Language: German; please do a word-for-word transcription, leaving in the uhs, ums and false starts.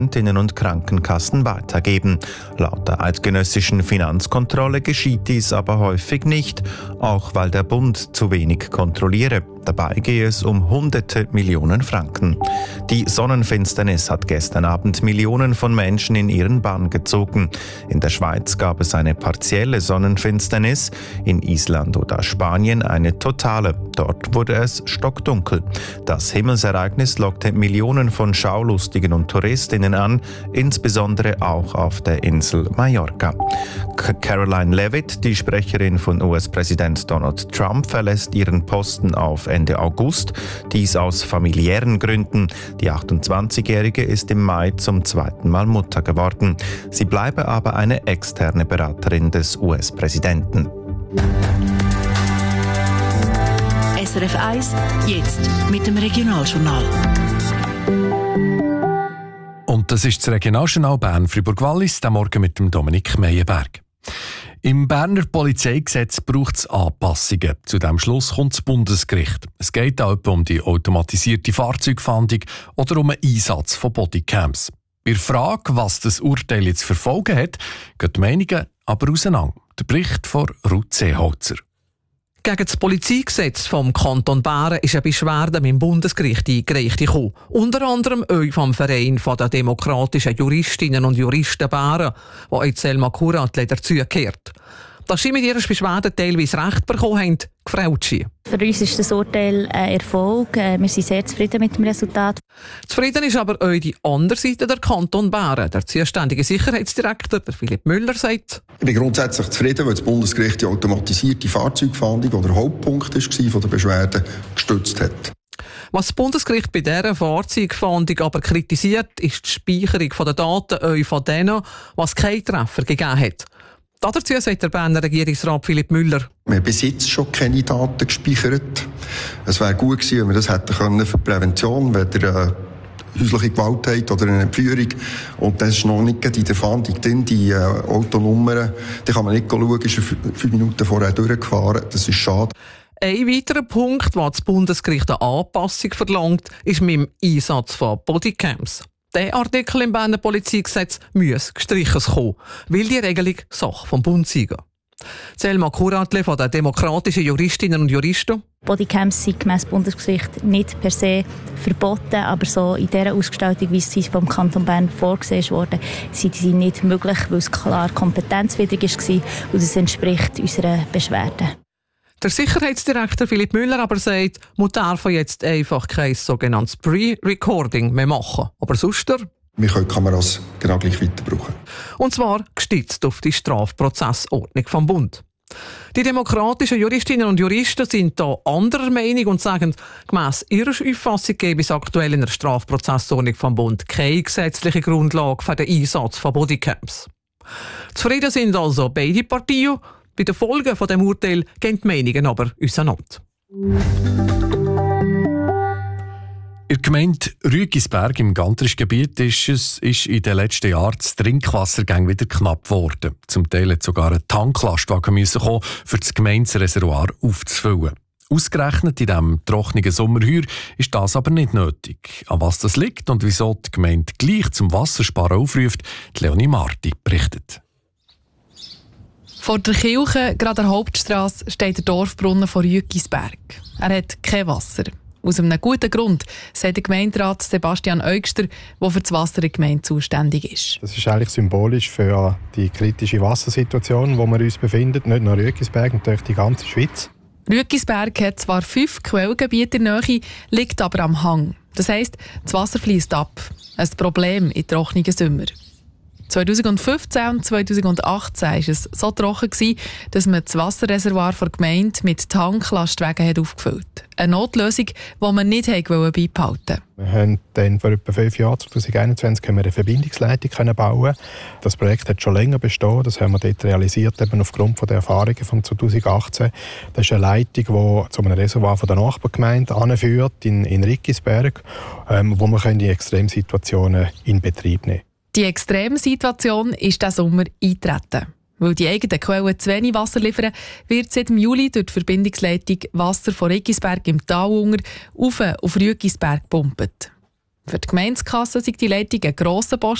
Patientinnen und Krankenkassen weitergeben. Laut der eidgenössischen Finanzkontrolle geschieht dies aber häufig nicht, auch weil der Bund zu wenig kontrolliere. Dabei gehe es um hunderte Millionen Franken. Die Sonnenfinsternis hat gestern Abend Millionen von Menschen in ihren Bann gezogen. In der Schweiz gab es eine partielle Sonnenfinsternis, in Island oder Spanien eine totale. Dort wurde es stockdunkel. Das Himmelsereignis lockte Millionen von Schaulustigen und Touristinnen an, insbesondere auch auf der Insel Mallorca. K- Caroline Leavitt, die Sprecherin von U S-Präsident Donald Trump, verlässt ihren Posten auf Ende August, dies aus familiären Gründen. Die achtundzwanzigjährige ist im Mai zum zweiten Mal Mutter geworden. Sie bleibe aber eine externe Beraterin des U S-Präsidenten. S R F eins, jetzt mit dem Regionaljournal. Und das ist das Regionaljournal Bern-Fribourg-Wallis, der Morgen mit dem Dominik Meyerberg. Im Berner Polizeigesetz braucht es Anpassungen. Zu diesem Schluss kommt das Bundesgericht. Es geht auch um die automatisierte Fahrzeugfahndung oder um einen Einsatz von Bodycams. Bei der Frage, was das Urteil jetzt für Folgen hat, gehen die Meinungen aber auseinander. Der Bericht von Ruth Seeholzer. Gegen das Polizeigesetz vom Kanton Bern ist eine Beschwerde mit dem Bundesgericht eingereicht gekommen. Unter anderem auch vom Verein der demokratischen Juristinnen und Juristen Bern, wo jetzt Selma Kuratli dazugehört. Dass sie mit ihrer Beschwerde teilweise Recht bekommen haben, gefällt sie. Für uns ist das Urteil ein Erfolg. Wir sind sehr zufrieden mit dem Resultat. Zufrieden ist aber auch die andere Seite, der Kanton Bern. Der zuständige Sicherheitsdirektor, der Philipp Müller, sagt: Ich bin grundsätzlich zufrieden, weil das Bundesgericht die automatisierte Fahrzeugfahndung, die der Hauptpunkt war von der Beschwerde, gestützt hat. Was das Bundesgericht bei dieser Fahrzeugfahndung aber kritisiert, ist die Speicherung der Daten auch von denen, was keinen Treffer gegeben hat. Dazu sagt der Berner Regierungsrat Philipp Müller: Wir haben bis jetzt schon keine Daten gespeichert. Es wäre gut gewesen, wenn wir das hätten können für die Prävention, wenn ihr äh, häusliche Gewalt habt oder eine Entführung. Und das ist noch nicht in der Fahndung drin. Die äh, Autonummern, die kann man nicht schauen, ist fünf Minuten vorher durchgefahren. Das ist schade. Ein weiterer Punkt, wo das Bundesgericht eine Anpassung verlangt, ist mit dem Einsatz von Bodycams. Der Artikel im Berner Polizeigesetz muss gestrichen kommen, weil die Regelung Sache vom Bund sei. Selma Kuratli von den demokratischen Juristinnen und Juristen. Bodycams sind gemäss Bundesgericht nicht per se verboten, aber so in dieser Ausgestaltung, wie sie vom Kanton Bern vorgesehen wurde, sind sie nicht möglich, weil es klar kompetenzwidrig war und das entspricht unserer Beschwerde. Der Sicherheitsdirektor Philipp Müller aber sagt, man darf jetzt einfach kein sogenanntes Pre-Recording mehr machen. Aber sonst? Wir können Kameras genau gleich weiter brauchen. Und zwar gestützt auf die Strafprozessordnung vom Bund. Die demokratischen Juristinnen und Juristen sind da anderer Meinung und sagen, gemäss ihrer Auffassung gäbe es aktuell in der Strafprozessordnung vom Bund keine gesetzliche Grundlage für den Einsatz von Bodycams. Zufrieden sind also beide Parteien. Bei den Folgen von dem Urteil gehen die Meinungen aber auseinander. In der Gemeinde Rügisberg im Gantrischgebiet ist es ist in den letzten Jahren das Trinkwassergang wieder knapp geworden. Zum Teil hat sogar ein Tanklastwagen müssen kommen, für das Gemeindereservoir aufzufüllen. Ausgerechnet in diesem trockenen Sommerheuer ist das aber nicht nötig. An was das liegt und wieso die Gemeinde gleich zum Wassersparen aufruft, Leonie Marti berichtet. Vor der Kirche, gerade an der Hauptstrasse, steht der Dorfbrunnen von Rügisberg. Er hat kein Wasser. Aus einem guten Grund, sagt der Gemeinderat Sebastian Eugster, der für das Wasser in der Gemeinde zuständig ist. Das ist eigentlich symbolisch für die kritische Wassersituation, in der wir uns befinden. Nicht nur Rügisberg, natürlich die ganze Schweiz. Rügisberg hat zwar fünf Quellgebiete in der Nähe, liegt aber am Hang. Das heisst, das Wasser fließt ab. Ein Problem in trockenen Sommer. zweitausendfünfzehn und zweitausendachtzehn war es so trocken, dass man das Wasserreservoir der Gemeinde mit Tanklastwagen aufgefüllt hat. Eine Notlösung, die man nicht beibehalten wollte. Wir haben dann vor etwa fünf Jahren, zwanzig einundzwanzig, können wir eine Verbindungsleitung bauen. Das Projekt hat schon länger bestehen. Das haben wir dort realisiert, eben aufgrund der Erfahrungen von zweitausendachtzehn. Das ist eine Leitung, die zu einem Reservoir von der Nachbargemeinde anführt, in, in Rügisberg, ähm, wo wir in Extremsituationen in Betrieb nehmen können. Die Extremsituation ist diesen Sommer eingetreten. Weil die eigenen Quellen zu wenig Wasser liefern, wird seit Juli durch die Verbindungsleitung Wasser von Rügisberg im Tal unter auf auf Rügisberg gepumpt. Für die Gemeindekasse sei die Leitung ein grosser Posten